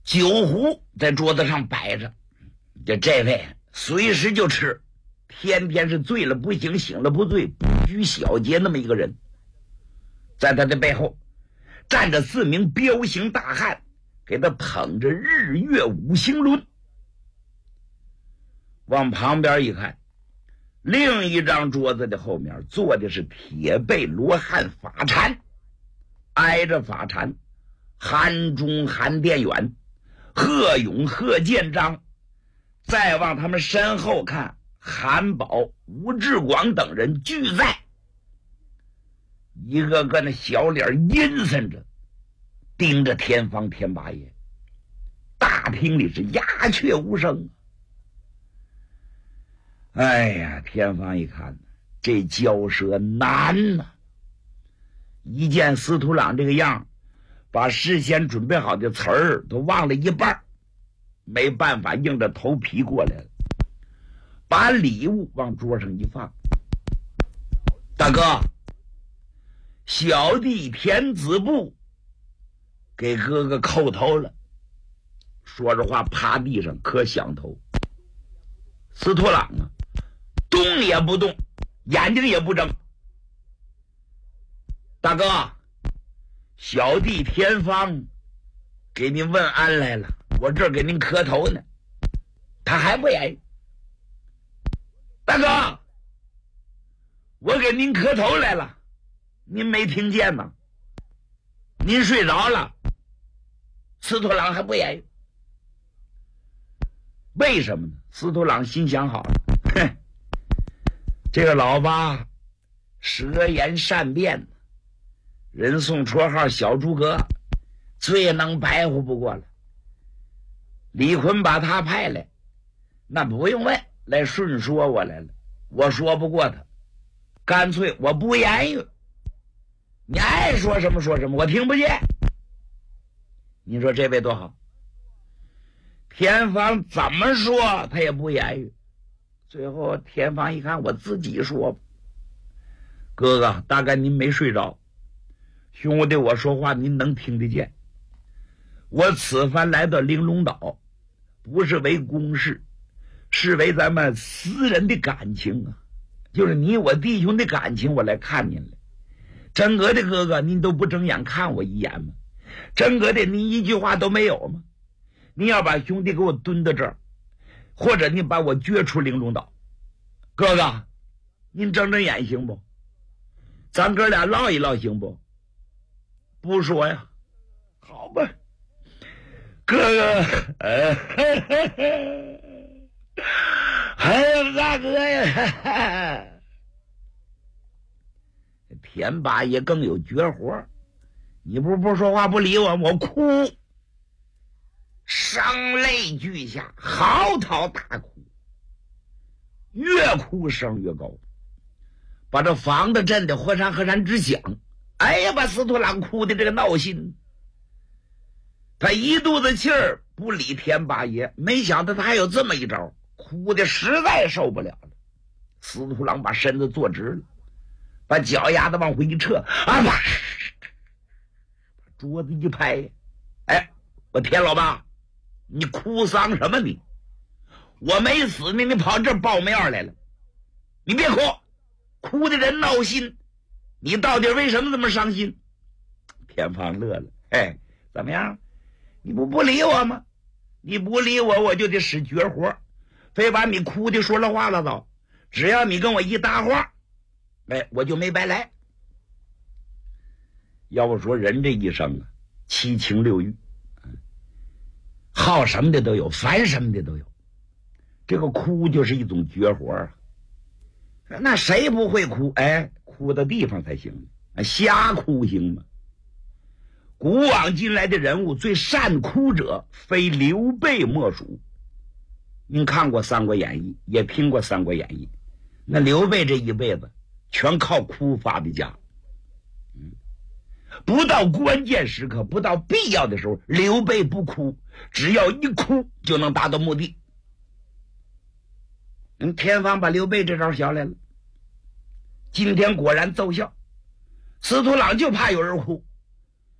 酒壶在桌子上摆着，这位随时就吃，天天是醉了不醒，醒了不醉，不拘小节那么一个人。在他的背后站着4名彪形大汉，给他捧着日月五行轮。往旁边一看，另一张桌子的后面坐的是铁背罗汉法禅，挨着法禅韩忠、韩殿远、贺勇、贺建章，再往他们身后看，韩宝、吴志广等人俱在，一个个那小脸阴森着，盯着天方天八爷。大厅里是鸦雀无声。哎呀，天方一看，这交涉难呐！一见司徒朗这个样，把事先准备好的词儿都忘了一半，没办法，硬着头皮过来了，把礼物往桌上一放。大哥，小弟田子布给哥哥叩头了。说着话，趴地上磕响头。司徒朗啊，动也不动，眼睛也不睁。大哥，小弟田方给您问安来了，我这儿给您磕头呢。他还不言语。大哥，我给您磕头来了，您没听见吗？您睡着了。司徒朗还不言语。为什么呢？司徒朗心想好了，哼，这个老八舌言善辩，人送绰号小诸葛，最能白活不过了。李逵把他派来，那不用问，来顺说我来了，我说不过他，干脆我不言语，你爱说什么说什么，我听不见。你说这位多好，田方怎么说他也不言语。最后田方一看，我自己说吧。哥哥，大概您没睡着，兄弟我说话您能听得见。我此番来到玲珑岛，不是为公事，是为咱们私人的感情啊，就是你我弟兄的感情，我来看您来。真格的哥哥，您都不睁眼看我一眼吗？真格的，您一句话都没有吗？您要把兄弟给我蹲到这儿，或者你把我撅出玲珑岛。哥哥，您睁睁眼行不？咱哥俩唠一唠行不？不说呀。好吧，哥哥，哎呀，大哥呀，田八爷更有绝活，你不说话不理我，我哭，声泪俱下，嚎啕大哭，越哭声越高，把这房子震得和山直响。哎呀，把司徒朗哭的这个闹心，他一肚子气儿不理田八爷，没想到他还有这么一招，哭的实在受不了了。司徒朗把身子坐直了，把脚丫子往回一撤，啊吧，桌子一拍，哎，我田老八，你哭丧什么你？我没死呢，你跑这儿报面来了，你别哭，哭的人闹心，你到底为什么这么伤心？田芳乐了，哎，怎么样？你不理我吗？你不理我，我就得使绝活，非把你哭的说了话了都。只要你跟我一搭话，哎，我就没白来。要不说人这一生啊，七情六欲，好什么的都有，烦什么的都有。这个哭就是一种绝活啊。那谁不会哭？哎，哭的地方才行，瞎哭行吗？古往今来的人物最善哭者，非刘备莫属。您看过《三国演义》，也听过《三国演义》，那刘备这一辈子全靠哭发的家。不到关键时刻，不到必要的时候，刘备不哭，只要一哭就能达到目的。田芳把刘备这招学来了，今天果然奏效。司徒朗就怕有人哭，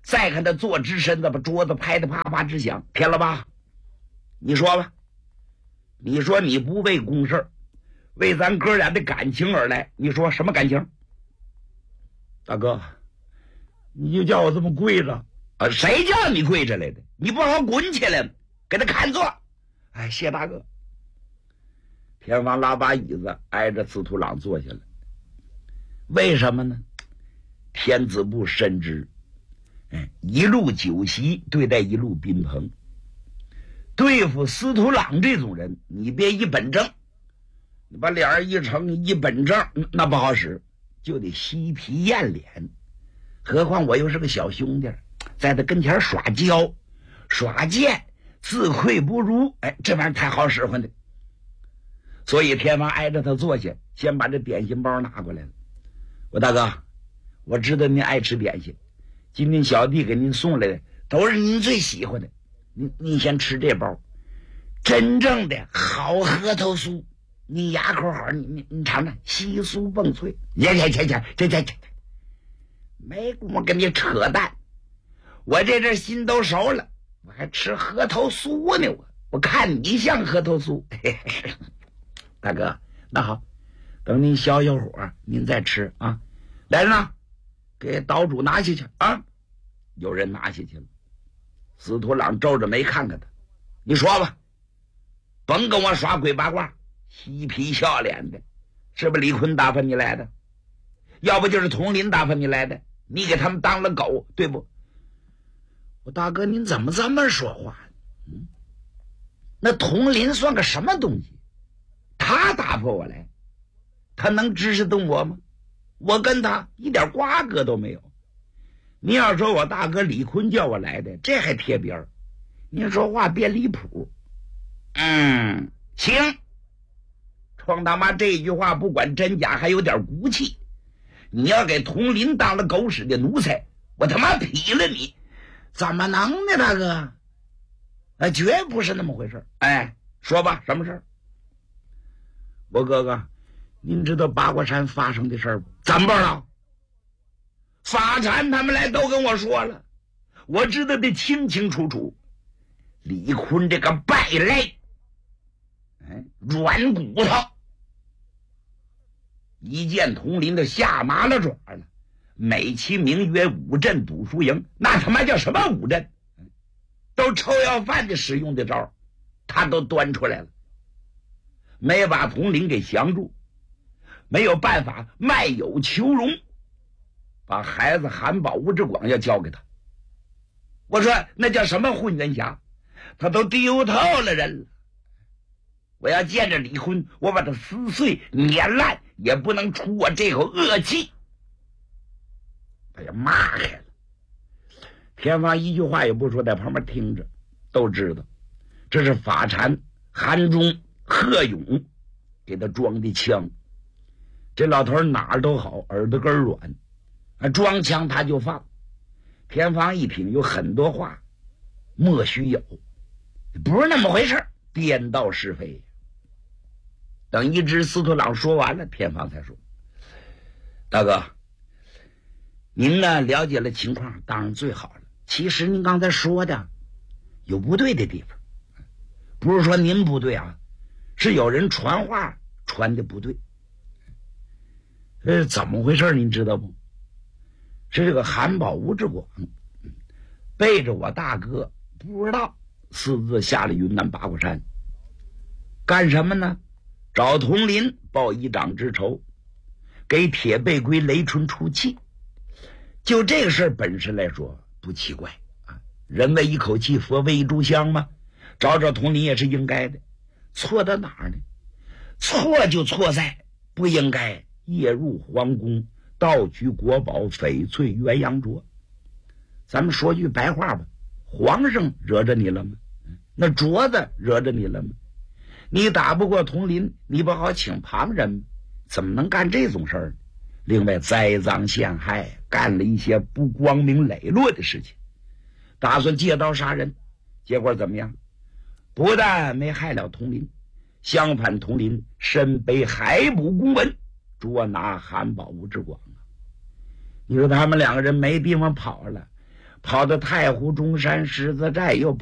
再看他坐直身子，把桌子拍得啪啪直响。天了吧，你说吧，你说你不为公事，为咱哥俩的感情而来，你说什么感情？大哥，你就叫我这么跪着啊？谁叫你跪着来的？你不好滚起来，给他看坐。哎，谢大哥。田芳拉把椅子挨着司徒朗坐下来。为什么呢？天子不深知，一路酒席对待一路宾朋。对付司徒朗这种人，你别一本正，你把脸儿一成一本正，那不好使，就得嬉皮艳脸。何况我又是个小兄弟，在他跟前耍娇耍贱，自愧不如，这玩意儿太好使唤的。所以天王挨着他坐下，先把这点心包拿过来了。我大哥，我知道您爱吃点心，今天小弟给您送来的都是您最喜欢的，您先吃这包，真正的好核桃酥，你牙口好，你尝尝，稀酥蹦脆。这，没工夫跟你扯淡，我这阵心都熟了，我还吃核桃酥呢，我看你像核桃酥。大哥，那好，等您消火，您再吃啊。来人呐，给岛主拿下去啊！有人拿下去了。司徒朗皱着眉看看他，你说吧，甭跟我耍鬼八卦，嬉皮笑脸的，是不是李坤打发你来的？要不就是佟林打发你来的，你给他们当了狗，对不？我大哥，您怎么这么说话？那佟林算个什么东西？他打发我来，他能指使动我吗？我跟他一点瓜葛都没有。你要说我大哥李坤叫我来的，这还贴边儿。您说话别离谱。行，闯大妈这一句话不管真假还有点骨气。你要给佟林当了狗屎的奴才，我他妈劈了你！怎么能呢，大哥？绝不是那么回事。说吧，什么事？我哥哥，您知道八卦山发生的事儿不？怎么不知道？法禅他们来都跟我说了，我知道的清清楚楚。李坤这个败类，软骨头，一见佟林的下麻了爪了，美其名曰五阵赌输赢，那他妈叫什么五阵？都臭要饭的使用的招，他都端出来了。没把佟林给降住，没有办法卖友求荣，把孩子韩宝吴志广要交给他。我说那叫什么混元侠？他都丢透了人了。我要见着李坤，我把他撕碎碾烂，也不能出我这口恶气。他要骂开了。天方一句话也不说，在旁边听着，都知道这是法禅、韩忠、贺勇给他装的枪。这老头哪儿都好，耳朵根软，装枪他就放。天方一品有很多话莫须有，不是那么回事，颠倒是非。等一直司徒朗说完了，天方才说：大哥，您呢了解了情况当然最好了，其实您刚才说的有不对的地方，不是说您不对啊，是有人传话传的不对。怎么回事您知道不？是这个韩宝吴志广背着我大哥不知道私自下了云南八卦山，干什么呢？找佟林报一掌之仇，给铁背龟雷春出气。就这个事儿本身来说不奇怪啊，人为一口气，佛为一炷香嘛，找佟林也是应该的。错到哪儿呢？错就错在不应该夜入皇宫，盗取国宝翡翠鸳鸯镯。咱们说句白话吧，皇上惹着你了吗？那镯子惹着你了吗？你打不过佟林，你不好请旁人，怎么能干这种事儿？另外栽赃陷害，干了一些不光明磊落的事情，打算借刀杀人，结果怎么样？不但没害了佟林，相反佟林身背海捕公文，捉拿韩宝吴志广。你说他们两个人没地方跑了， 跑到太湖中山狮子寨又